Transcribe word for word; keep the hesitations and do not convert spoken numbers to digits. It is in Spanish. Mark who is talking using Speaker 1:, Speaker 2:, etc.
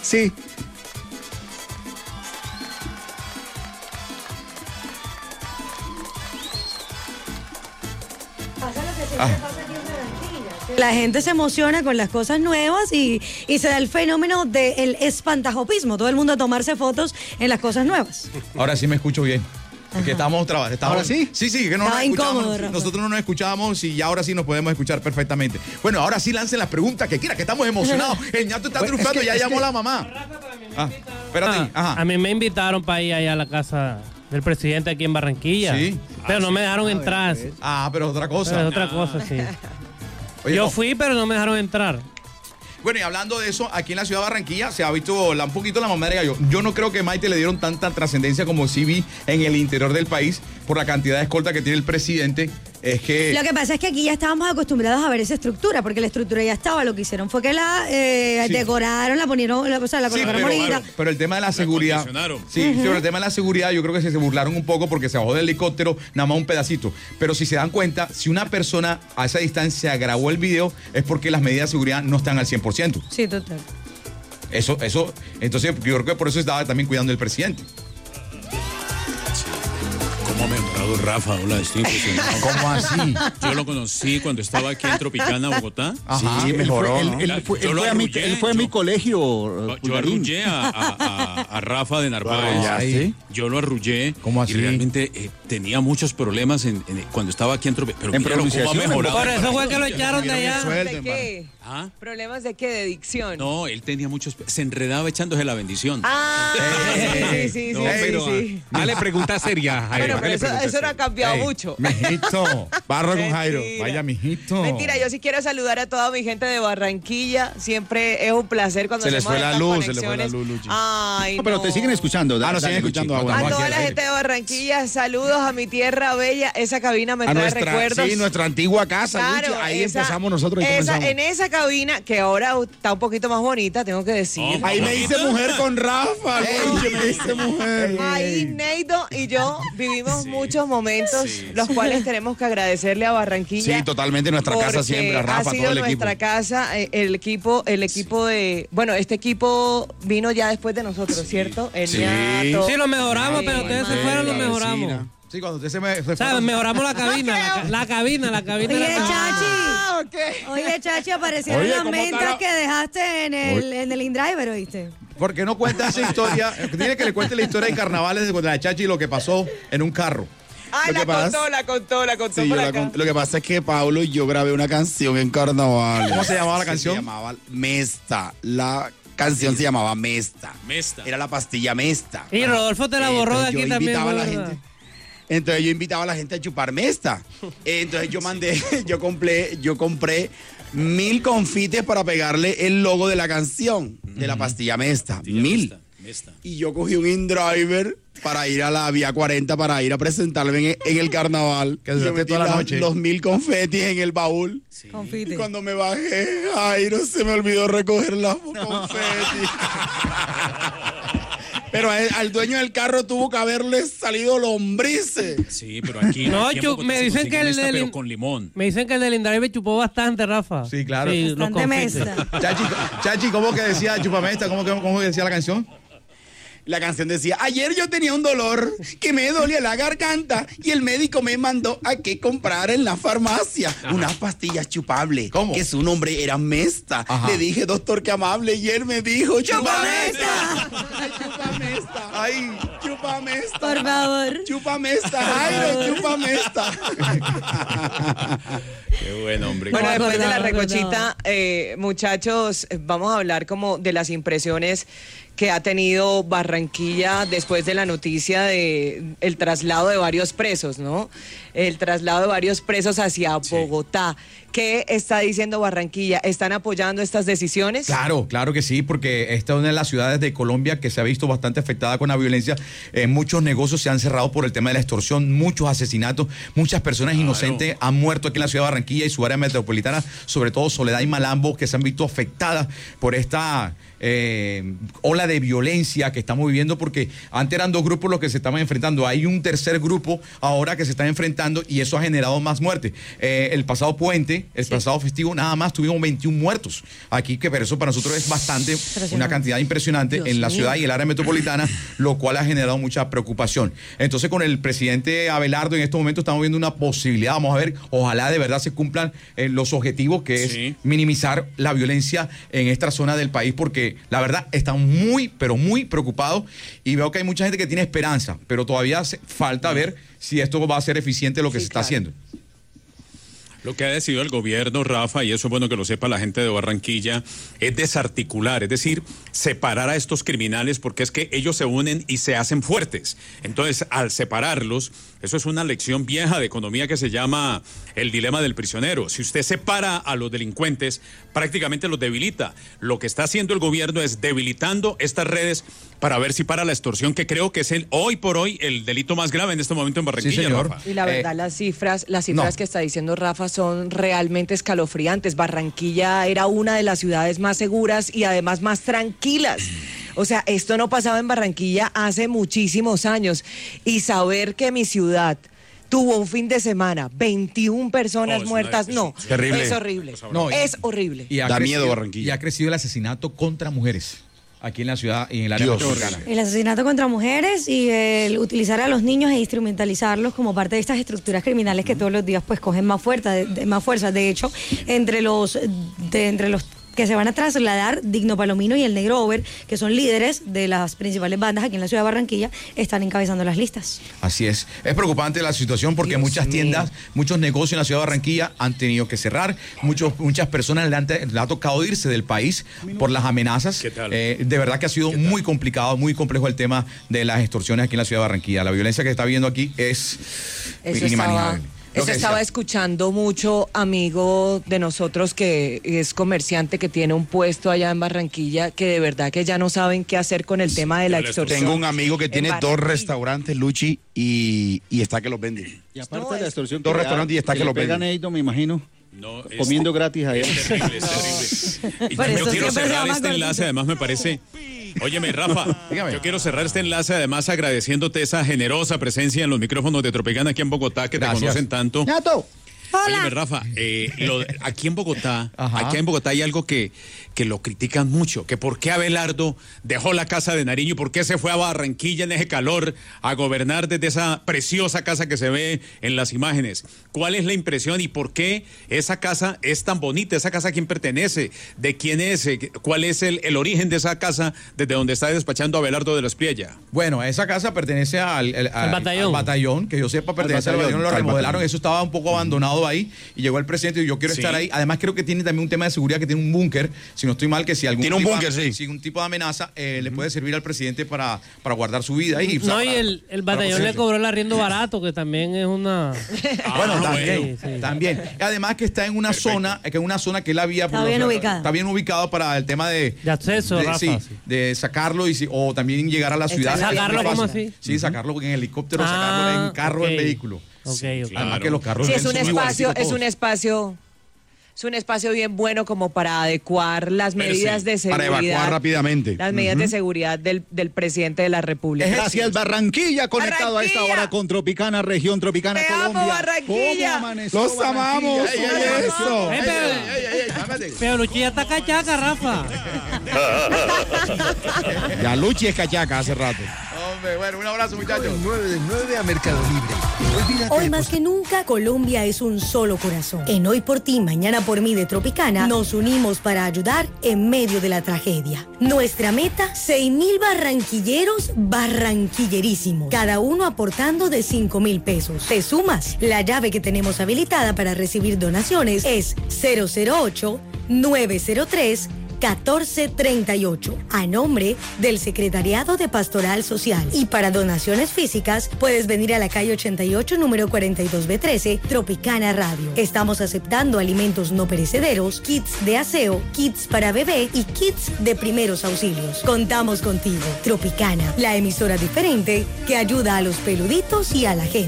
Speaker 1: Sí.
Speaker 2: La gente se emociona con las cosas nuevas y, y se da el fenómeno del espantajopismo. Todo el mundo a tomarse fotos en las cosas nuevas.
Speaker 3: Ahora sí me escucho bien. Que estamos trabajando.
Speaker 1: ¿Ahora sí?
Speaker 3: Sí, sí, que no
Speaker 2: Estaba
Speaker 3: nos escuchábamos.
Speaker 2: incómodo, Rafa.
Speaker 3: Nosotros no nos escuchábamos y ahora sí nos podemos escuchar perfectamente. Bueno, ahora sí lancen las preguntas que quieran, que estamos emocionados. El ñato está
Speaker 1: Bueno,
Speaker 3: triunfando,
Speaker 1: es que-
Speaker 3: ya
Speaker 1: es
Speaker 3: llamó
Speaker 1: que-
Speaker 3: la mamá. Ah, espérate,
Speaker 4: Ah,
Speaker 3: ajá.
Speaker 4: a mí me invitaron para ir allá a la casa del presidente aquí en Barranquilla.
Speaker 3: Sí.
Speaker 4: Pero no me dejaron entrar.
Speaker 3: Ah, pero otra
Speaker 4: Pero
Speaker 3: cosa.
Speaker 4: es otra cosa, sí.
Speaker 3: Oye,
Speaker 4: Yo
Speaker 3: no.
Speaker 4: fui, pero no me dejaron entrar.
Speaker 3: Bueno, y hablando de eso, aquí en la ciudad de Barranquilla se ha visto la, un poquito la mamá de gallo. Yo no creo que Maite le dieron tanta trascendencia como sí vi en el interior del país por la cantidad de escolta que tiene el presidente. Es que...
Speaker 2: Lo que pasa es que aquí ya estábamos acostumbrados a ver esa estructura, porque la estructura ya estaba. Lo que hicieron fue que la eh,
Speaker 3: Sí.
Speaker 2: decoraron, la ponieron, la, o sea, la
Speaker 3: Sí,
Speaker 2: colocaron
Speaker 3: pero,
Speaker 2: bonita.
Speaker 3: pero el tema de la seguridad.
Speaker 5: acondicionaron.
Speaker 3: Sí, sí, pero el tema de la seguridad, yo creo que se, se burlaron un poco porque se bajó del helicóptero nada más un pedacito. Pero si se dan cuenta, si una persona a esa distancia grabó el video, es porque las medidas de seguridad no están al cien por ciento.
Speaker 2: Sí, total.
Speaker 3: Eso, eso, entonces yo creo que por eso estaba también cuidando el presidente.
Speaker 5: ¿Cómo ha mejorado Rafa? Hola, estoy impresionado.
Speaker 3: ¿Cómo así?
Speaker 5: Yo lo conocí cuando estaba aquí en Tropicana, Bogotá.
Speaker 3: Ajá.
Speaker 1: Sí,
Speaker 3: Él
Speaker 1: mejoró.
Speaker 3: fue-
Speaker 1: Él,
Speaker 3: ¿no?
Speaker 1: él fue,
Speaker 5: Yo
Speaker 1: él
Speaker 5: lo
Speaker 1: fue a mi,
Speaker 5: arrullé,
Speaker 1: él fue a mi
Speaker 5: yo-
Speaker 1: colegio.
Speaker 5: Yo
Speaker 1: Pulgarín.
Speaker 5: arrullé a, a- a- a Rafa de Narváez.
Speaker 1: Ya, sí.
Speaker 5: Yo lo arrullé.
Speaker 3: ¿Cómo así?
Speaker 5: Y realmente eh, tenía muchos problemas en, en- cuando estaba aquí en Tropicana. Pero
Speaker 1: En
Speaker 5: míralo cómo ha
Speaker 1: pronunciación,
Speaker 5: mejorado.
Speaker 4: Por eso fue que lo echaron de allá.
Speaker 6: ¿De qué?
Speaker 5: ¿Ah?
Speaker 6: ¿Problemas de qué? ¿De dicción?
Speaker 5: No, él tenía muchos... Se enredaba echándose la bendición.
Speaker 6: Ah, sí, sí, sí,
Speaker 5: No,
Speaker 6: sí,
Speaker 5: pero,
Speaker 6: sí.
Speaker 7: Dale pregunta seria, Jairo.
Speaker 6: Bueno, pero
Speaker 7: dale
Speaker 6: eso,
Speaker 7: pregunta
Speaker 6: eso no ha
Speaker 7: seria.
Speaker 6: cambiado
Speaker 3: Ey,
Speaker 6: mucho.
Speaker 3: Mijito, barro con Jairo.
Speaker 6: Mentira.
Speaker 3: Vaya, mijito.
Speaker 6: Mentira, yo sí quiero saludar a toda mi gente de Barranquilla. Siempre es un placer cuando
Speaker 3: Se les
Speaker 6: hacemos
Speaker 3: fue la
Speaker 6: estas
Speaker 3: luz, se les fue la
Speaker 6: conexiones.
Speaker 3: luz, Luchi.
Speaker 6: Ay,
Speaker 1: No, pero te
Speaker 6: no.
Speaker 1: siguen escuchando.
Speaker 3: Ah, nos
Speaker 1: Dale,
Speaker 3: siguen
Speaker 1: Luchi.
Speaker 3: escuchando. Ah, bueno,
Speaker 6: A
Speaker 3: vamos
Speaker 6: toda
Speaker 3: aquí,
Speaker 6: la
Speaker 3: aquí.
Speaker 6: gente de Barranquilla, saludos a mi tierra bella. Esa cabina me
Speaker 1: A
Speaker 6: trae
Speaker 1: nuestra,
Speaker 6: recuerdos.
Speaker 1: sí, nuestra antigua casa,
Speaker 6: Claro,
Speaker 1: Luchi. Ahí
Speaker 6: esa-
Speaker 1: empezamos nosotros. Ahí
Speaker 6: esa-
Speaker 1: comenzamos.
Speaker 6: en esa cabina, que ahora está un poquito más bonita, tengo que decir.
Speaker 5: Oh,
Speaker 1: Ahí me hice mujer con Rafa. Luchi, me hice mujer.
Speaker 6: Ahí Neido y yo vivimos
Speaker 5: Sí.
Speaker 6: muchos momentos,
Speaker 5: Sí,
Speaker 6: los cuales tenemos que agradecerle a Barranquilla.
Speaker 1: Sí, totalmente nuestra casa
Speaker 6: porque
Speaker 1: siempre, a
Speaker 6: ha
Speaker 1: Rafa,
Speaker 6: sido
Speaker 1: todo el equipo.
Speaker 6: nuestra casa, eh, el equipo, el equipo de, bueno, este equipo vino ya después de nosotros, ¿cierto? El
Speaker 1: Sí.
Speaker 6: ñato.
Speaker 4: Sí, lo mejoramos,
Speaker 6: Ay,
Speaker 4: pero ustedes se
Speaker 6: madre.
Speaker 4: fueron, lo
Speaker 1: la
Speaker 4: mejoramos.
Speaker 1: vecina.
Speaker 3: Sí, cuando usted se me... se fue-
Speaker 4: ¿Sabes? Mejoramos la cabina, la, ca- la cabina, la cabina.
Speaker 2: Oye,
Speaker 4: era-
Speaker 2: Chachi.
Speaker 6: Ah, ok.
Speaker 2: Oye, Chachi, aparecieron
Speaker 1: Oye,
Speaker 2: las
Speaker 1: ¿cómo
Speaker 2: mentas
Speaker 1: está la-
Speaker 2: que dejaste en el, en el InDriver, ¿oíste?
Speaker 3: ¿Por qué no cuenta esa historia? Tiene que le cuente la historia de carnavales de la Chachi y lo que pasó en un carro.
Speaker 6: Ay,
Speaker 1: Lo
Speaker 6: la
Speaker 1: que pasa-
Speaker 6: contó, la contó, la contó
Speaker 1: Sí,
Speaker 6: por
Speaker 1: yo la
Speaker 6: acá.
Speaker 1: cont- lo que pasa es que Pablo y yo grabé una canción en carnaval.
Speaker 3: ¿Cómo se llamaba la
Speaker 1: Sí,
Speaker 3: canción?
Speaker 1: Se llamaba Mesta. La canción se llamaba Mesta.
Speaker 5: Mesta.
Speaker 1: Era la pastilla Mesta.
Speaker 4: Y Rodolfo te la borró de
Speaker 1: Entonces,
Speaker 4: aquí
Speaker 1: yo
Speaker 4: también.
Speaker 1: invitaba a la
Speaker 4: ¿verdad?
Speaker 1: gente. Entonces yo invitaba a la gente a chupar Mesta. Entonces yo mandé, yo compré, yo compré mil confites para pegarle el logo de la canción, de la pastilla Mesta.
Speaker 5: Pastilla
Speaker 1: Mil.
Speaker 5: Mesta, Mesta.
Speaker 1: Y yo cogí un InDriver para ir a la Vía cuarenta, para ir a presentarme en, en el carnaval.
Speaker 3: Que
Speaker 1: Y yo
Speaker 3: duraste
Speaker 1: metí
Speaker 3: toda la
Speaker 1: la-
Speaker 3: noche.
Speaker 1: los mil confetis en el baúl. Y
Speaker 2: Confite.
Speaker 1: cuando me bajé, Jairo, se me olvidó recoger los confetis. Pero a él- al dueño del carro tuvo que haberle salido lombrices.
Speaker 5: Sí, pero aquí.
Speaker 4: No,
Speaker 5: aquí en
Speaker 4: Chu,
Speaker 5: Bogotá
Speaker 4: me
Speaker 5: se
Speaker 4: dicen
Speaker 5: consigue
Speaker 4: que el
Speaker 5: Mesta,
Speaker 4: del-
Speaker 5: pero con limón.
Speaker 4: Me dicen que el del InDriver chupó bastante, Rafa.
Speaker 3: Sí, claro.
Speaker 4: los
Speaker 2: Bastante
Speaker 4: confites.
Speaker 2: mesa.
Speaker 3: Chachi, Chachi, ¿cómo que decía Chupamesta? ¿Cómo, que- ¿Cómo que decía la canción?
Speaker 1: La canción decía, ayer yo tenía un dolor que me dolía la garganta y el médico me mandó a que comprar en la farmacia unas pastillas chupables.
Speaker 3: ¿Cómo?
Speaker 1: Que su nombre era Mesta.
Speaker 3: Ajá.
Speaker 1: Le dije, doctor, que amable, y él me dijo, chupa
Speaker 2: Mesta!
Speaker 1: Ay, chupa Mesta.
Speaker 3: Ay.
Speaker 1: Chupa Mesta.
Speaker 2: Por favor.
Speaker 1: Chupa Mesta, Jairo, chupa Mesta.
Speaker 5: Qué buen hombre.
Speaker 6: Bueno,
Speaker 2: No me
Speaker 6: después de la
Speaker 2: acordaba, no me
Speaker 6: recochita, eh, muchachos, eh, vamos a hablar como de las impresiones que ha tenido Barranquilla después de la noticia de el traslado de varios presos, ¿no? El traslado de varios presos hacia Bogotá. ¿Qué está diciendo Barranquilla? ¿Están apoyando estas decisiones?
Speaker 3: Claro, claro que sí, porque esta es una de las ciudades de Colombia que se ha visto bastante afectada con la violencia. Eh, muchos negocios se han cerrado por el tema de la extorsión, muchos asesinatos, muchas personas inocentes han muerto aquí en la ciudad de Barranquilla y su área metropolitana, sobre todo Soledad y Malambo, que se han visto afectadas por esta eh, ola de violencia que estamos viviendo, porque antes eran dos grupos los que se estaban enfrentando. Hay un tercer grupo ahora que se está enfrentando y eso ha generado más muertes. Eh, el pasado puente, fue el pasado festivo, nada más tuvimos veintiún muertos aquí, que pero eso para nosotros es bastante, una cantidad impresionante Dios en la mío. ciudad y el área metropolitana, lo cual ha generado mucha preocupación. Entonces, con el presidente Abelardo en estos momentos estamos viendo una posibilidad, vamos a ver, ojalá de verdad se cumplan eh, los objetivos, que sí. es minimizar la violencia en esta zona del país, porque la verdad están muy, pero muy preocupados, y veo que hay mucha gente que tiene esperanza, pero todavía hace falta ver si esto va a ser eficiente lo que sí, se está claro. haciendo.
Speaker 5: Lo que ha decidido el gobierno, Rafa, y eso es bueno que lo sepa la gente de Barranquilla, es desarticular, es decir, separar a estos criminales, porque es que ellos se unen y se hacen fuertes. Entonces, al separarlos, eso es una lección vieja de economía que se llama el dilema del prisionero. Si usted separa a los delincuentes, prácticamente los debilita. Lo que está haciendo el gobierno es debilitando estas redes para ver si para la extorsión, que creo que es el hoy por hoy el delito más grave en este momento en Barranquilla, sí, señor. Rafa.
Speaker 6: Y la verdad, eh, las cifras, las cifras no. que está diciendo Rafa son realmente escalofriantes. Barranquilla era una de las ciudades más seguras y además más tranquilas. O sea, esto no pasaba en Barranquilla hace muchísimos años. Y saber que mi ciudad tuvo un fin de semana, veintiuna personas oh, muertas, no, es terrible. Es horrible. No, es y, horrible.
Speaker 3: Y
Speaker 1: da
Speaker 3: crecido,
Speaker 1: miedo Barranquilla.
Speaker 3: Y ha crecido el asesinato contra mujeres aquí en la ciudad y en el área metropolitana.
Speaker 2: El asesinato contra mujeres y el utilizar a los niños e instrumentalizarlos como parte de estas estructuras criminales que uh-huh. todos los días pues cogen más fuerza, de, de, más fuerza. De hecho, entre los, de, entre los que se van a trasladar, Digno Palomino y el Negro Over, que son líderes de las principales bandas aquí en la ciudad de Barranquilla, están encabezando las listas.
Speaker 3: Así es. Es preocupante la situación porque Dios muchas mío. tiendas, muchos negocios en la ciudad de Barranquilla han tenido que cerrar. Muchos, muchas personas le, han, le ha tocado irse del país por las amenazas. ¿Qué tal? Eh, de verdad que ha sido muy complicado, muy complejo el tema de las extorsiones aquí en la ciudad de Barranquilla. La violencia que está viendo aquí es
Speaker 6: Eso inimaginable. Estaba... Eso estaba escuchando mucho amigo de nosotros que es comerciante, que tiene un puesto allá en Barranquilla, que de verdad que ya no saben qué hacer con el tema de la extorsión.
Speaker 1: Tengo un amigo que tiene dos restaurantes, Luchi, y, y está que los vende.
Speaker 8: Y aparte no, de la extorsión,
Speaker 1: dos restaurantes y está que, que los vende.
Speaker 8: Ellos, me imagino. No, comiendo es, gratis allá.
Speaker 5: Es terrible, es terrible. Y yo quiero cerrar este enlace, además me parece... Óyeme, Rafa, Dígame. yo quiero cerrar este enlace además agradeciéndote esa generosa presencia en los micrófonos de Tropicana aquí en Bogotá, que Gracias. te conocen tanto.
Speaker 2: ¡Nato!
Speaker 5: Hola. Óyeme, Rafa, eh, lo, aquí en Bogotá, Ajá. aquí en Bogotá hay algo que, que lo critican mucho, que por qué Abelardo dejó la casa de Nariño y por qué se fue a Barranquilla en ese calor a gobernar desde esa preciosa casa que se ve en las imágenes. ¿Cuál es la impresión y por qué esa casa es tan bonita? ¿Esa casa a quién pertenece? ¿De quién es? ¿Cuál es el, el origen de esa casa desde donde está despachando Abelardo de la Espriella?
Speaker 3: Bueno, esa casa pertenece al, al, al,
Speaker 4: batallón.
Speaker 3: al batallón, que yo sepa pertenece al batallón, al batallón lo remodelaron, eso estaba un poco abandonado ahí y llegó el presidente y yo quiero sí. estar ahí. Además creo que tiene también un tema de seguridad, que tiene un búnker, si no estoy mal, que si algún
Speaker 1: tiene un
Speaker 3: tipo,
Speaker 1: búnker, sí.
Speaker 3: si un tipo de amenaza eh, uh-huh. le puede servir al presidente para, para guardar su vida. Y,
Speaker 4: no, y el, el batallón le cobró el arriendo barato, que también es una...
Speaker 3: Ah, bueno, también, sí, sí. también. Además que está en una Perfecto. zona, que es una zona que él había...
Speaker 2: Está bien ubicada.
Speaker 3: Está bien ubicado para el tema de...
Speaker 4: De acceso,
Speaker 3: de,
Speaker 4: Rafa.
Speaker 3: Sí, sí. de sacarlo y si, o también llegar a la ciudad.
Speaker 4: ¿Sacarlo cómo así?
Speaker 3: Sí, uh-huh. sacarlo en helicóptero, ah, sacarlo en carro, okay. en vehículo.
Speaker 4: Ok,
Speaker 3: sí,
Speaker 4: ok.
Speaker 3: Además que los carros...
Speaker 6: Sí, es un espacio, es un espacio... Es un espacio bien bueno como para adecuar las medidas sí, de seguridad.
Speaker 1: Para evacuar rápidamente.
Speaker 6: Las medidas uh-huh. de seguridad del, del presidente de la República.
Speaker 8: Gracias, Barranquilla, conectado Barranquilla. a esta hora con Tropicana, región Tropicana,
Speaker 6: Te
Speaker 8: Colombia.
Speaker 6: amo, Barranquilla.
Speaker 1: Los amamos.
Speaker 3: Ey, ey, ey, eso.
Speaker 4: Ey, pero, ey, pero Luchi ya está cachaca, Rafa.
Speaker 1: Ya Luchi es cachaca hace rato.
Speaker 3: Hombre, bueno, un abrazo, muchachos.
Speaker 9: nueve de nueve a Mercado Libre.
Speaker 10: Olvídate Hoy más que nunca, Colombia es un solo corazón. En Hoy por Ti, Mañana por Mí de Tropicana, nos unimos para ayudar en medio de la tragedia. Nuestra meta, seis mil barranquilleros barranquillerísimos, cada uno aportando de cinco mil pesos. ¿Te sumas? La llave que tenemos habilitada para recibir donaciones es cero cero ocho, nueve cero tres, catorce treinta y ocho, a nombre del Secretariado de Pastoral Social. Y para donaciones físicas, puedes venir a la calle ochenta y ocho, número cuarenta y dos B trece, Tropicana Radio. Estamos aceptando alimentos no perecederos, kits de aseo, kits para bebé y kits de primeros auxilios. Contamos contigo. Tropicana, la emisora diferente que ayuda a los peluditos y a la gente.